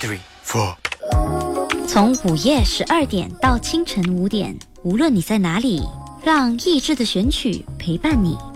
three, four。 从午夜12点到清晨5点，无论你在哪里，让意志的选曲陪伴你。